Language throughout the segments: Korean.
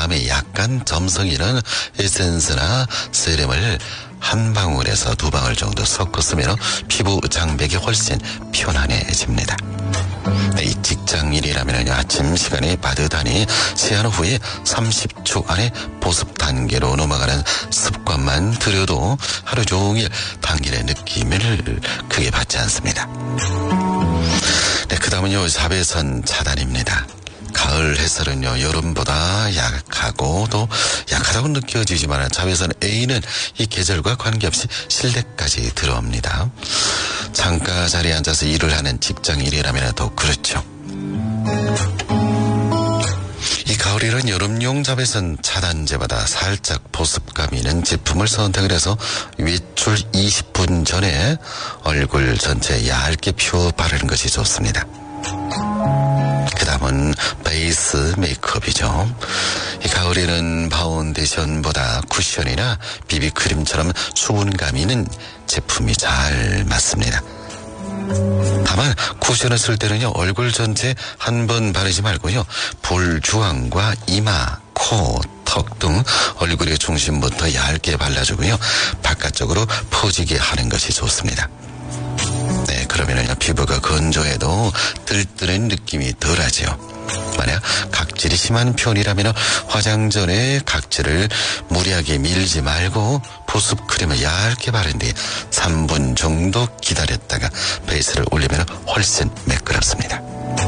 다음에 약간 점성 있는 에센스나 세럼을 한 방울에서 두 방울 정도 섞어 쓰면 피부 장벽이 훨씬 편안해집니다. 이 직장일이라면 아침 시간에 빠듯하니 시한 후에 30초 안에 보습 단계로 넘어가는 습관만 들여도 하루 종일 당길의 느낌을 크게 받지 않습니다. 네, 그 다음은요, 자외선 차단입니다. 가을 햇살은요, 여름보다 약하고 또 약하다고 느껴지지만 자외선 A는 이 계절과 관계없이 실내까지 들어옵니다. 창가 자리에 앉아서 일을 하는 직장인이라면 더 그렇죠. 이 가을에는 여름용 자외선 차단제보다 살짝 보습감 있는 제품을 선택을 해서 외출 20분 전에 얼굴 전체에 얇게 펴 바르는 것이 좋습니다. 그 다음은 베이스 메이크업이죠. 이 가을에는 파운데이션보다 쿠션이나 비비크림처럼 수분감 있는 제품이 잘 맞습니다. 다만 쿠션을 쓸 때는요, 얼굴 전체 한 번 바르지 말고요, 볼 주황과 이마, 코, 턱 등 얼굴의 중심부터 얇게 발라주고요, 바깥쪽으로 퍼지게 하는 것이 좋습니다. 네, 그러면은요, 피부가 건조해도 들뜨는 느낌이 덜하죠. 만약 각질이 심한 편이라면 화장 전에 각질을 무리하게 밀지 말고 보습 크림을 얇게 바른 뒤 3분 정도 기다렸다가 베이스를 올리면 훨씬 매끄럽습니다.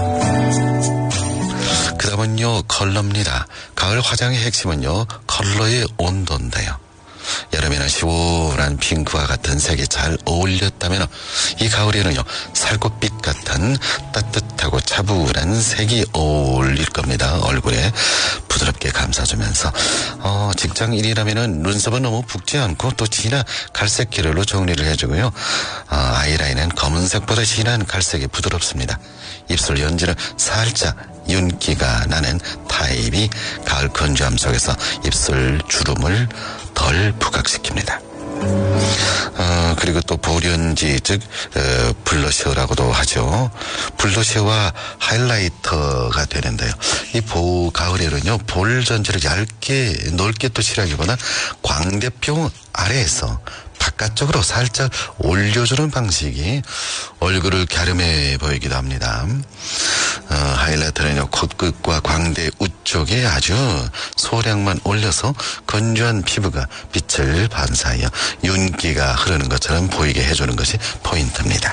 그 다음은요, 컬러입니다. 가을 화장의 핵심은요, 컬러의 온도인데요. 여름에는 시원한 핑크와 같은 색이 잘 어울렸다면 이 가을에는요, 살구빛 같은 따뜻하고 차분한 색이 어울릴 겁니다. 얼굴에 부드럽게 감싸주면서 직장인이라면은 눈썹은 너무 붓지 않고 또 진한 갈색 계열로 정리를 해주고요. 아이라인은 검은색보다 진한 갈색이 부드럽습니다. 입술 연지는 살짝 윤기가 나는 타입이 가을 건조함 속에서 입술 주름을 덜 부각시킵니다. 그리고 또 볼연지, 즉 블러셔라고도 하죠. 블러셔와 하이라이터가 되는데요. 이 가을에는요, 볼 전체를 얇게 넓게 또 칠하기보다 광대뼈 아래에서 바깥쪽으로 살짝 올려주는 방식이 얼굴을 갸름해 보이기도 합니다. 하이라이터는요, 콧끝과 광대 우쪽에 아주 소량만 올려서 건조한 피부가 빛을 반사하여 윤기가 흐르는 것처럼 보이게 해주는 것이 포인트입니다.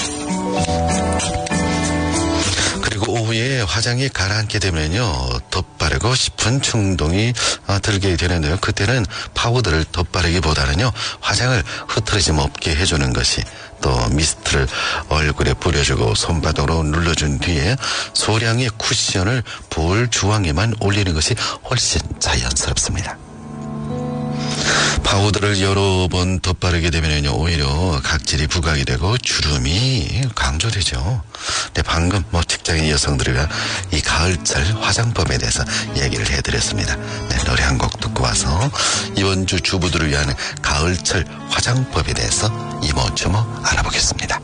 그리고 오후에 화장이 가라앉게 되면요, 덧바르고 싶은 충동이 들게 되는데요. 그때는 파우더를 덧바르기보다는요, 화장을 흐트러짐 없게 해주는 것이, 또 미스트를 얼굴에 뿌려주고 손바닥으로 눌러준 뒤에 소량의 쿠션을 볼 주황에만 올리는 것이 훨씬 자연스럽습니다. 파우더를 여러 번 덧바르게 되면요, 오히려 각질이 부각이 되고 주름이 강조되죠. 네, 방금 직장인 여성들과 이 가을철 화장법에 대해서 얘기를 해드렸습니다. 네, 노래 한 곡 듣고 와서 이번 주 주부들을 위한 가을철 화장법에 대해서 이모저모 알아보겠습니다.